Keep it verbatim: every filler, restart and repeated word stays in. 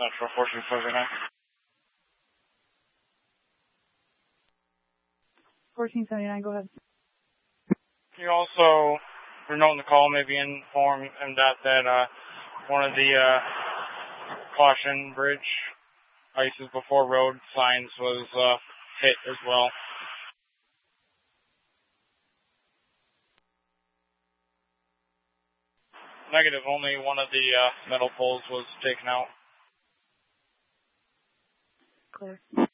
Central fourteen seventy-nine. fourteen seventy-nine, go ahead. You also were noting the call, maybe inform M DOT that uh, one of the uh, caution bridge ices before road signs was uh, hit as well. Negative, only one of the uh, metal poles was taken out. Clear.